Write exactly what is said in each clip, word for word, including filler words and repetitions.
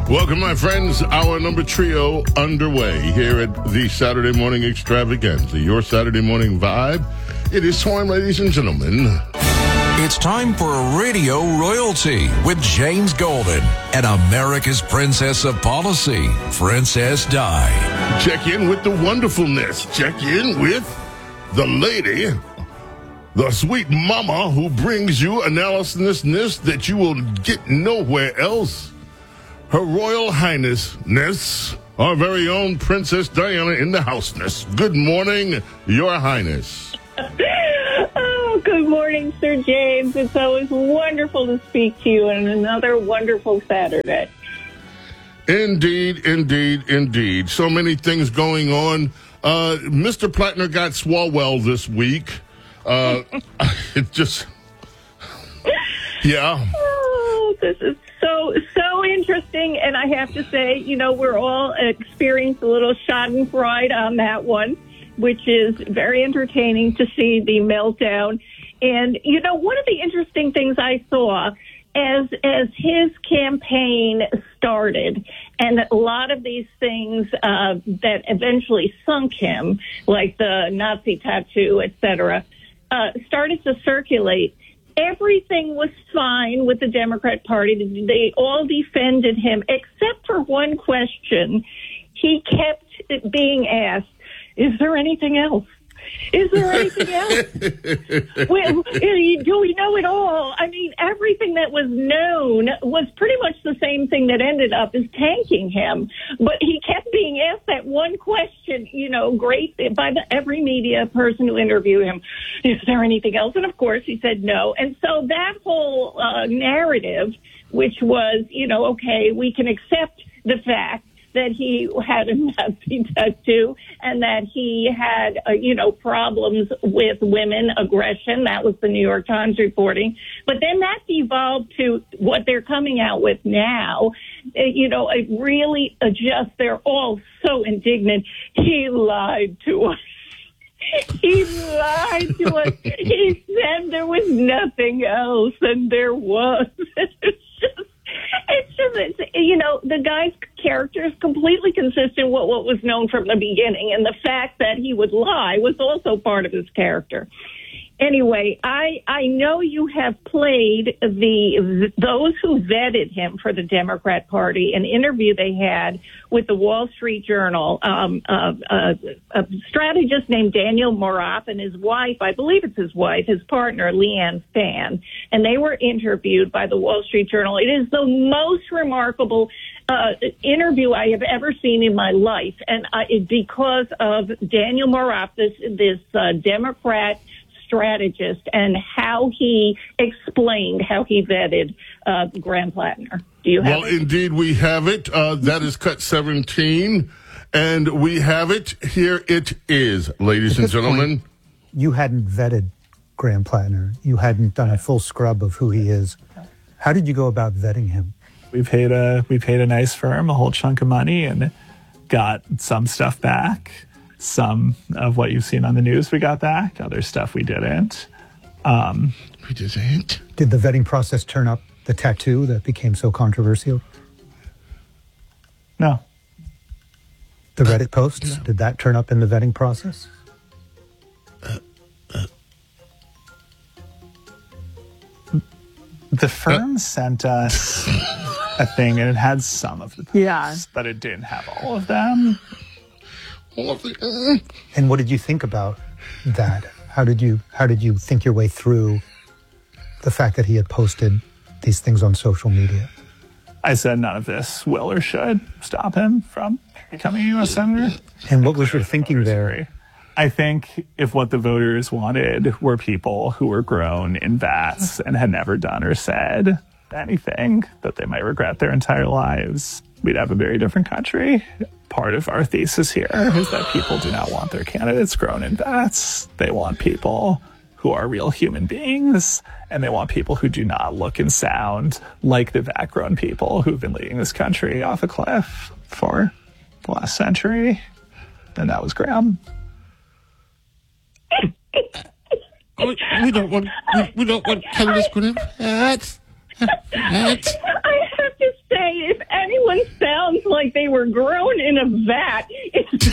Welcome, my friends. Our number trio underway here at the Saturday Morning Extravaganza, your Saturday morning vibe. It is time, ladies and gentlemen. It's time for Radio Royalty with James Golden and America's Princess of Policy, Princess Di. Check in with the wonderfulness. Check in with the lady, the sweet mama who brings you analysis that you will get nowhere else. Her Royal Highnessness, our very own Princess Diana in the houseness. Good morning, Your Highness. Oh, good morning, Sir James. It's always wonderful to speak to you on another wonderful Saturday. Indeed, indeed, indeed. So many things going on. Uh, Mister Plattner got Swalwell this week. Uh, it just, yeah. Oh, this is so, so interesting. And I have to say, you know, we're all experienced a little schadenfreude on that one, which is very entertaining to see the meltdown. And, you know, one of the interesting things I saw as as his campaign started, and a lot of these things uh, that eventually sunk him, like the Nazi tattoo, et cetera, uh, started to circulate. Everything was fine with the Democrat Party. They all defended him, except for one question. He kept being asked, is there anything else? Is there anything else? well, do we know it all? I mean, everything that was known was pretty much the same thing that ended up as tanking him. But he kept being asked that one question, you know, great by the, every media person who interviewed him. Is there anything else? And, of course, he said no. And so that whole uh, narrative, which was, you know, okay, we can accept the fact that he had a Nazi tattoo and that he had, uh, you know, problems with women, aggression. That was the New York Times reporting. But then that evolved to what they're coming out with now. Uh, you know, it really adjusts. They're all so indignant. He lied to us. He lied to us. He said there was nothing else, and there was. It's just, it's just, it's, you know, the guy's character is completely consistent with what was known from the beginning, and the fact that he would lie was also part of his character. Anyway, I I know you have played the those who vetted him for the Democrat Party, an interview they had with the Wall Street Journal, um, uh, uh, a strategist named Daniel Morath and his wife, I believe it's his wife, his partner, Leanne Span, and they were interviewed by the Wall Street Journal. It is the most remarkable uh, interview I have ever seen in my life, and I, it, because of Daniel Morath, this, this uh, Democrat strategist, and how he explained how he vetted uh, Graham Plattner. Do you have well, it? Indeed, we have it. Uh, that is cut seventeen, and we have it. Here it is, ladies and gentlemen. Point, you hadn't vetted Graham Plattner. You hadn't done a full scrub of who he is. How did you go about vetting him? We paid a we paid a nice firm a whole chunk of money and got some stuff back. Some of what you've seen on the news we got back. Other stuff we didn't. Um, we didn't. Did the vetting process turn up the tattoo that became so controversial? No. The Reddit posts, no. Did that turn up in the vetting process? Uh, uh. The firm uh. sent us a thing, and it had some of the posts, yeah. but it didn't have all of them. And what did you think about that? How did you how did you think your way through the fact that he had posted these things on social media? I said none of this will or should stop him from becoming a U S senator. And what was your thinking there? I think if what the voters wanted were people who were grown in vats and had never done or said anything that they might regret their entire lives, we'd have a very different country. Part of our thesis here is that people do not want their candidates grown in vats. They want people who are real human beings, and they want people who do not look and sound like the vat-grown people who've been leading this country off a cliff for the last century. And that was Graham. we, we don't want we, we don't want candidates grown in vats. I have to say, if anyone like they were grown in a vat. It's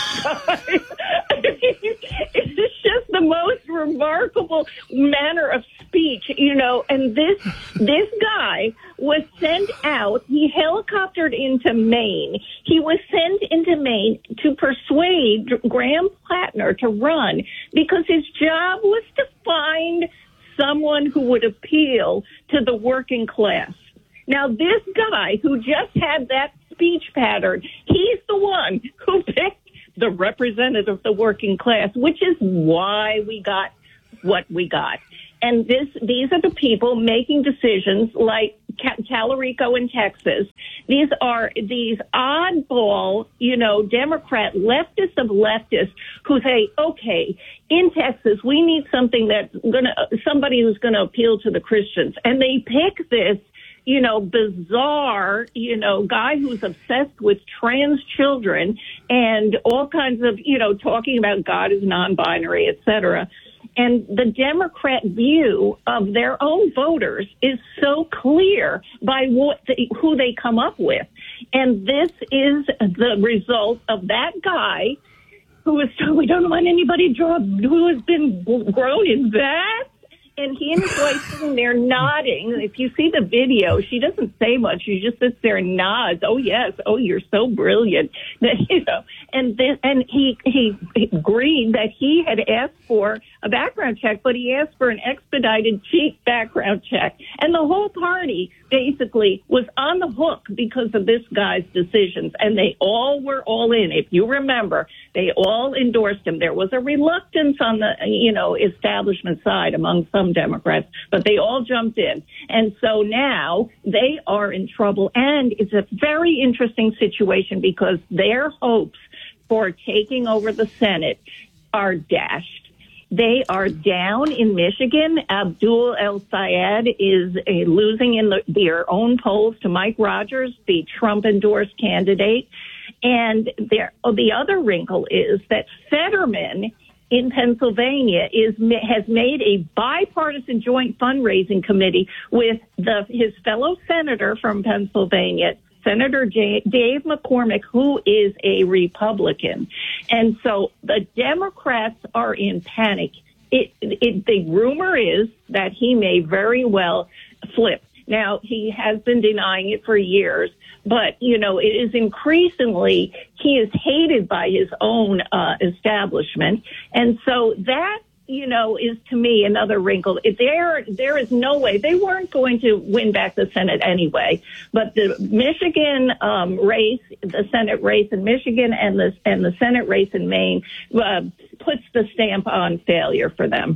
it's just the most remarkable manner of speech, you know. And this this guy was sent out. He helicoptered into Maine. He was sent into Maine to persuade Graham Plattner to run because his job was to find someone who would appeal to the working class. Now, this guy who just had that speech pattern, he's the one who picked the representative of the working class, which is why we got what we got. And this, these are the people making decisions like Tallarico in Texas. These are these oddball, you know, Democrat leftists of leftists who say, okay, in Texas, we need something that's going to, somebody who's going to appeal to the Christians. And they pick this, you know, bizarre, you know, guy who's obsessed with trans children and all kinds of, you know, talking about God is non-binary, et cetera. And the Democrat view of their own voters is so clear by what the, who they come up with. And this is the result of that guy who is, we don't want anybody draw, who has been grown in that. And he and his wife sitting there nodding. If you see the video, she doesn't say much. She just sits there and nods. Oh yes. Oh, you're so brilliant. That, you know. And then, and he he agreed that he had asked for a background check, but he asked for an expedited, cheap background check. And the whole party basically was on the hook because of this guy's decisions. And they all were all in. If you remember, they all endorsed him. There was a reluctance on the, you know, establishment side among some Democrats, but they all jumped in. And so now they are in trouble. And it's a very interesting situation because their hopes for taking over the Senate are dashed. They are down in Michigan. Abdul El-Sayed is uh, losing in the, their own polls to Mike Rogers, the Trump-endorsed candidate. And there, oh, the other wrinkle is that Fetterman in Pennsylvania is has made a bipartisan joint fundraising committee with the his fellow senator from Pennsylvania, Senator J- Dave McCormick, who is a Republican. And so the Democrats are in panic. It, it, the rumor is that he may very well flip. Now, he has been denying it for years, but, you know, it is increasingly, he is hated by his own uh, establishment. And so that, you know, is to me another wrinkle. If there, there is no way. They weren't going to win back the Senate anyway. But the Michigan um, race, the Senate race in Michigan and the and the Senate race in Maine uh, puts the stamp on failure for them.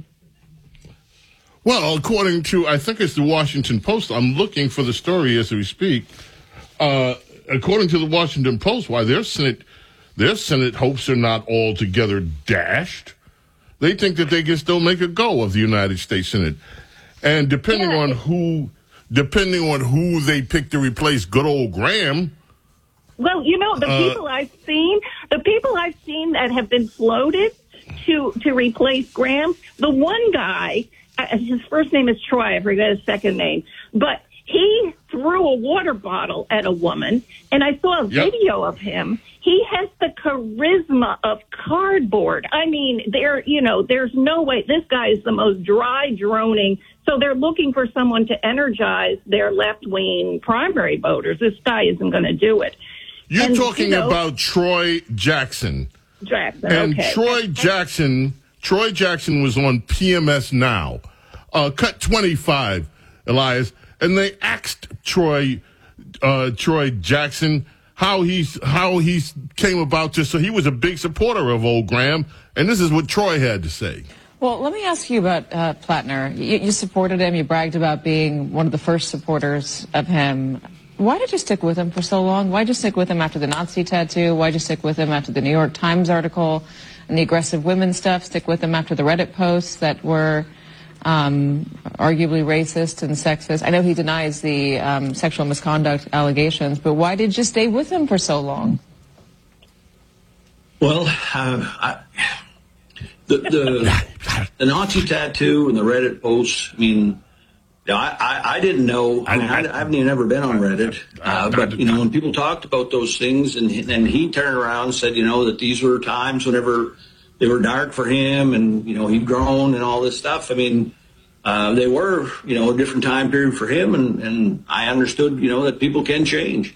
Well, according to, I think it's the Washington Post, I'm looking for the story as we speak. Uh, according to the Washington Post, why their Senate, their Senate hopes are not altogether dashed. They think that they can still make a go of the United States Senate. And depending yeah. on who, depending on who they pick to replace good old Graham. Well, you know, the uh, people I've seen, the people I've seen that have been floated to, to replace Graham, the one guy, his first name is Troy, I forget his second name, but he threw a water bottle at a woman, and I saw a yep. video of him. He has the charisma of cardboard. I mean, there, you know, there's no way. This guy is the most dry, droning. So they're looking for someone to energize their left-wing primary voters. This guy isn't going to do it. You're and, talking you know, about Troy Jackson. Jackson, and okay. Troy Jackson, Troy Jackson was on P M S Now. Uh, cut twenty-five, Elias. And they asked Troy, uh, Troy Jackson how he's how he came about this. So he was a big supporter of old Graham, and this is what Troy had to say. Well, let me ask you about uh, Plattner. You, you supported him. You bragged about being one of the first supporters of him. Why did you stick with him for so long? Why did you stick with him after the Nazi tattoo? Why did you stick with him after the New York Times article and the aggressive women stuff? Stick with him after the Reddit posts that were Um, arguably racist and sexist. I know he denies the um, sexual misconduct allegations, but why did you stay with him for so long? Well, uh, I, the, the the Nazi tattoo and the Reddit posts, I mean, Yeah, I, I, I didn't know. I, mean, I, I haven't even ever been on Reddit. Uh, but, you know, when people talked about those things and, and he turned around and said, you know, that these were times whenever they were dark for him and, you know, he'd grown and all this stuff. I mean, uh, they were, you know, a different time period for him. And, and I understood, you know, that people can change.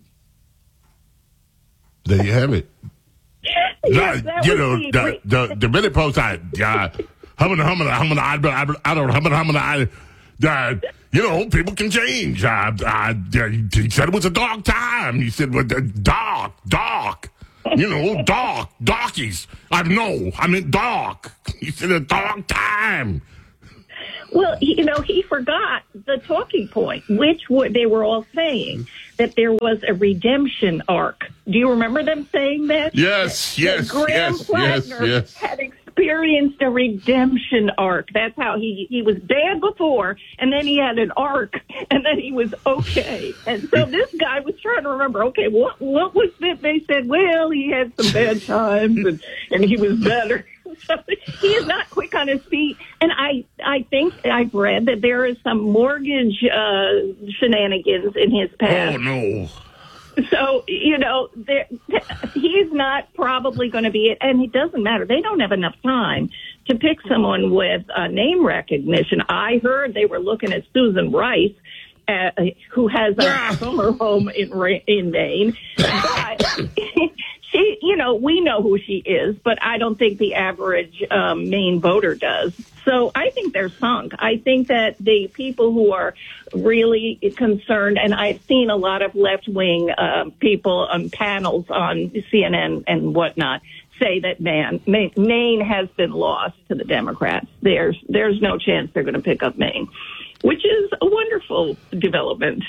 There you have it. Yes, the, you know, the, the, the minute post, I, uh, humming, humming, humming, I don't, I don't, humming, humming, I, Uh, you know, people can change. Uh, uh, he said it was a dark time. He said, well, dark, dark. You know, dark, darkies. I know, I meant dark. He said a dark time. Well, you know, he forgot the talking point, which were, they were all saying that there was a redemption arc. Do you remember them saying that? Yes, that, yes, that Graham yes, Plattner yes, yes. had experienced a redemption arc. That's how he, he was bad before, and then he had an arc, and then he was okay. And so this guy was trying to remember, okay, what what was it? They said, well, he had some bad times, and, and he was better. So he is not quick on his feet. And I, I think I've read that there is some mortgage uh, shenanigans in his past. Oh, no. So, you know, there, he's not probably going to be it. And it doesn't matter. They don't have enough time to pick someone with uh, name recognition. I heard they were looking at Susan Rice, uh, who has a summer home in, in Maine. But she, you know, we know who she is, but I don't think the average um, Maine voter does. So I think they're sunk. I think that the people who are really concerned, and I've seen a lot of left-wing uh, people on panels on C N N and whatnot, say that man, Maine has been lost to the Democrats. There's there's no chance they're going to pick up Maine, which is a wonderful development.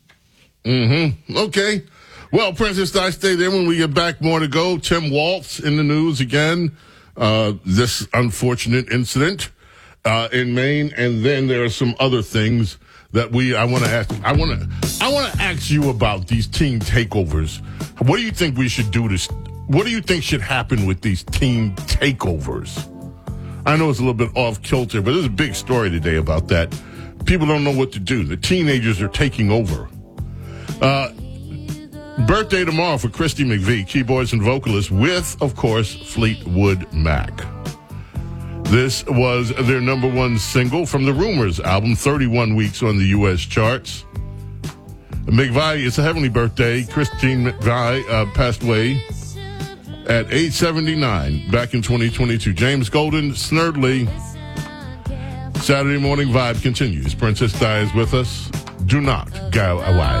Mm-hmm. Okay. Well, Princess Di, stay there. When we get back, more to go. Tim Walz in the news again. Uh, this unfortunate incident uh, in Maine, and then there are some other things that we. I want to ask. I want to. I want to ask you about these team takeovers. What do you think we should do to? What do you think should happen with these team takeovers? I know it's a little bit off kilter, but there's a big story today about that. People don't know what to do. The teenagers are taking over. Uh, birthday tomorrow for Christy McVie, keyboards and vocalist, with, of course, Fleetwood Mac. This was their number one single from the Rumors album, thirty-one weeks on the U S charts. McVie, it's a heavenly birthday. Christine McVie uh, passed away at age seventy-nine back in twenty twenty-two. James Golden, Snerdley. Saturday Morning Vibe continues. Princess Di is with us. Do not go away.